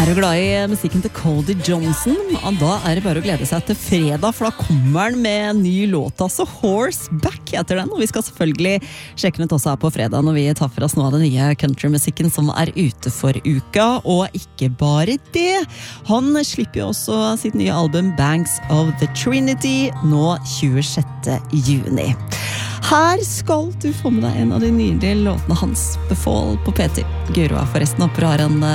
Er du glad i musikken til Cody Johnson? Ja, da er det bare å glede seg til fredag, for da kommer han med en ny låt, altså Horseback heter den, og vi skal selvfølgelig sjekke den ut også her på fredag når vi tar for oss noe av den nye countrymusikken som er ute for uka, og ikke bare det. Han slipper jo også sitt nye album Banks of the Trinity nå 26. juni. Her skal du få med deg en av de nydelige låtene hans, The Fall på P10. Guro er forresten oppe og har en